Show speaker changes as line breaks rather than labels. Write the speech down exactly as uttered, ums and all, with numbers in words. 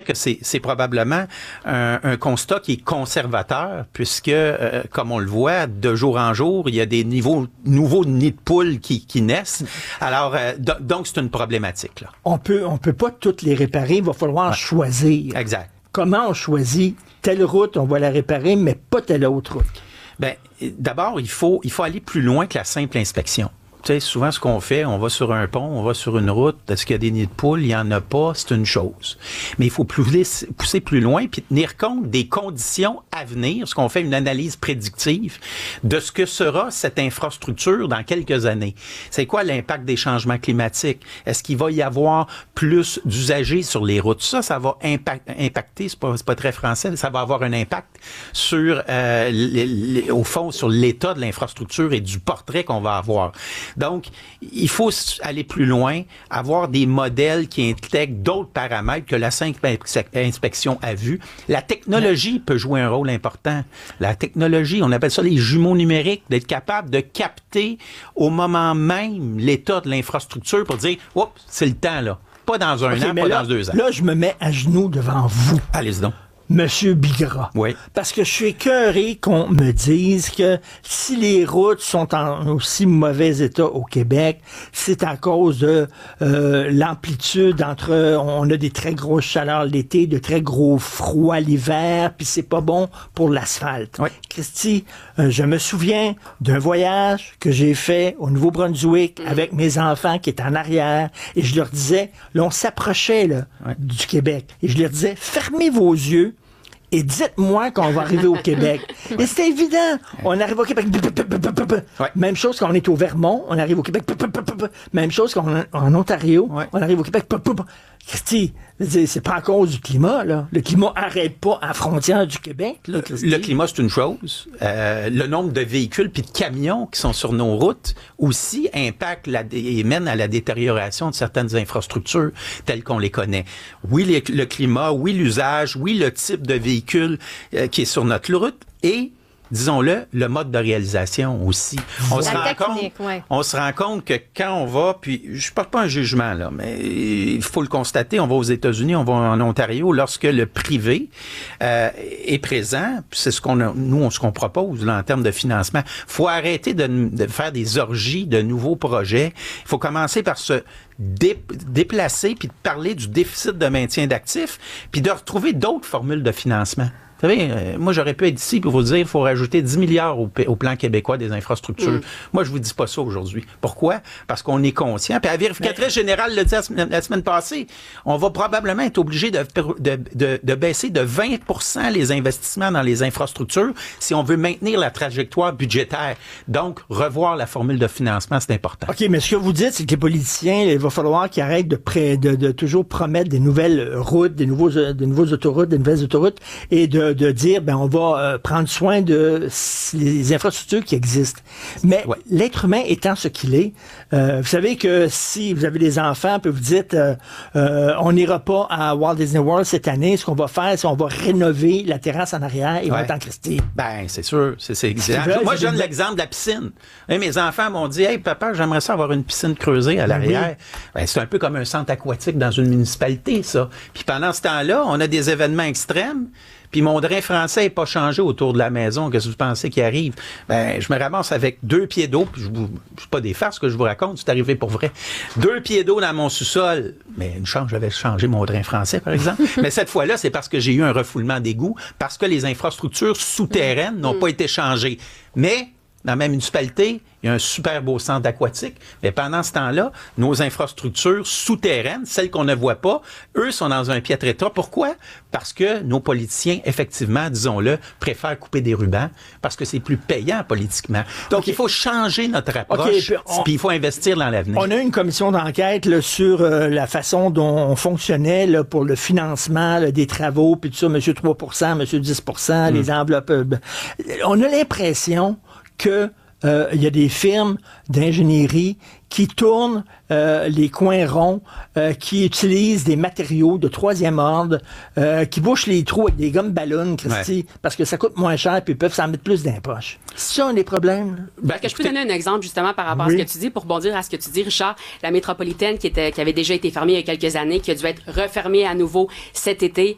que c'est, c'est probablement un, un constat qui est conservateur, puisque, euh, comme on le voit, de jour en jour, il y a des niveaux, nouveaux nids de poules qui, qui naissent. Alors, euh, do, donc, c'est une problématique, là.
On peut, on peut pas toutes les réparer, il va falloir ouais. choisir.
Exact.
Comment on choisit telle route, on va la réparer, mais pas telle autre route?
Ben, d'abord, il faut, il faut aller plus loin que la simple inspection. Tu sais, souvent, ce qu'on fait, on va sur un pont, on va sur une route, est-ce qu'il y a des nids de poules? Il n'y en a pas, c'est une chose. Mais il faut pousser, pousser plus loin puis tenir compte des conditions à venir, ce qu'on fait une analyse prédictive de ce que sera cette infrastructure dans quelques années. C'est quoi l'impact des changements climatiques? Est-ce qu'il va y avoir plus d'usagers sur les routes? Ça, ça va impact, impacter, c'est pas, c'est pas très français, ça va avoir un impact sur, euh, les, les, au fond, sur l'état de l'infrastructure et du portrait qu'on va avoir. Donc, il faut aller plus loin, avoir des modèles qui intègrent d'autres paramètres que la simple inspection a vu. La technologie peut jouer un rôle important. La technologie, on appelle ça les jumeaux numériques, d'être capable de capter au moment même l'état de l'infrastructure pour dire « Oups, c'est le temps, là. » Pas dans un okay, an, pas
là,
dans deux ans.
Là, je me mets à genoux devant vous.
Allez-y donc.
Monsieur Bigras.
Oui.
Parce que je suis écœuré qu'on me dise que si les routes sont en aussi mauvais état au Québec, c'est à cause de euh, l'amplitude entre... On a des très grosses chaleurs l'été, de très gros froids l'hiver, puis c'est pas bon pour l'asphalte.
Oui.
Christy, euh, je me souviens d'un voyage que j'ai fait au Nouveau-Brunswick mmh. avec mes enfants qui étaient en arrière, et je leur disais, là, on s'approchait là, oui. du Québec, et je leur disais, fermez vos yeux, et dites-moi qu'on va arriver au Québec. Et c'était évident. On arrive au Québec. Ouais. Même chose quand on est au Vermont, on arrive au Québec. Même chose quand on est en Ontario, ouais. on arrive au Québec. Christy, c'est pas à cause du climat, là. Le climat n'arrête pas à la frontière du Québec, là,
Le climat, c'est une chose. Euh, le nombre de véhicules puis de camions qui sont sur nos routes aussi impacte la, et mène à la détérioration de certaines infrastructures telles qu'on les connaît. Oui, les, le climat, oui, l'usage, oui, le type de véhicule euh, qui est sur notre route et disons-le, le mode de réalisation aussi. On se, rend compte, ouais. on se rend compte que quand on va, puis je porte pas un jugement, là, mais il faut le constater, on va aux États-Unis, on va en Ontario, lorsque le privé euh, est présent, c'est ce qu'on a, nous, ce qu'on propose là, en termes de financement. Faut arrêter de, de faire des orgies de nouveaux projets. Il faut commencer par se dé, déplacer puis de parler du déficit de maintien d'actifs, puis de retrouver d'autres formules de financement. Vous savez, euh, moi, j'aurais pu être ici pour vous dire qu'il faut rajouter dix milliards au, au plan québécois des infrastructures. Mm. Moi, je vous dis pas ça aujourd'hui. Pourquoi? Parce qu'on est conscient. Puis la vérificatrice Mais... générale le dit la semaine, la semaine passée, on va probablement être obligé de, de, de, de baisser de vingt pour cent les investissements dans les infrastructures si on veut maintenir la trajectoire budgétaire. Donc, revoir la formule de financement, c'est important.
OK, mais ce que vous dites, c'est que les politiciens, il va falloir qu'ils arrêtent de, pré, de, de toujours promettre des nouvelles routes, des, nouveaux, des nouvelles autoroutes, des nouvelles autoroutes, et de de dire, ben, on va euh, prendre soin de les infrastructures qui existent. Mais ouais. l'être humain étant ce qu'il est, euh, vous savez que si vous avez des enfants, puis vous dites, euh, euh, on n'ira pas à Walt Disney World cette année, ce qu'on va faire, c'est qu'on va rénover la terrasse en arrière et ouais. on va être en Christie.
Ben, c'est sûr. C'est, c'est exact. Moi, je donne l'exemple de la piscine. Et mes enfants m'ont dit, hey, papa, j'aimerais ça avoir une piscine creusée à l'arrière. Oui. Ben, c'est un peu comme un centre aquatique dans une municipalité, ça. Puis pendant ce temps-là, on a des événements extrêmes. Puis mon drain français n'est pas changé autour de la maison. Qu'est-ce que vous pensez qui arrive? Ben, je me ramasse avec deux pieds d'eau. Puis je vous, c'est pas des farces que je vous raconte, c'est arrivé pour vrai. Deux pieds d'eau dans mon sous-sol. Mais une chance, j'avais changé mon drain français, par exemple. Mais cette fois-là, c'est parce que j'ai eu un refoulement d'égout, parce que les infrastructures souterraines n'ont mmh. pas été changées. Mais dans ma municipalité, il y a un super beau centre aquatique. Mais pendant ce temps-là, nos infrastructures souterraines, celles qu'on ne voit pas, eux sont dans un piètre état. Pourquoi? Parce que nos politiciens, effectivement, disons-le, préfèrent couper des rubans parce que c'est plus payant politiquement. Donc, okay. il faut changer notre approche, okay, puis, on, puis il faut investir dans l'avenir.
On a une commission d'enquête là, sur euh, la façon dont on fonctionnait là, pour le financement là, des travaux, puis tout ça, monsieur trois pour cent, monsieur dix pour cent, mm. les enveloppes. Euh, on a l'impression que euh, il y a des firmes d'ingénierie qui tournent euh, les coins ronds, euh, qui utilisent des matériaux de troisième ordre, euh, qui bouchent les trous avec des gommes ballons, Christy, ouais. parce que ça coûte moins cher puis ils peuvent s'en mettre plus dans les poches. C'est ça un des problèmes.
Ben, Est-ce que je peux donner un exemple justement par rapport oui. à ce que tu dis, pour rebondir à ce que tu dis, Richard? La métropolitaine qui, était, qui avait déjà été fermée il y a quelques années, qui a dû être refermée à nouveau cet été,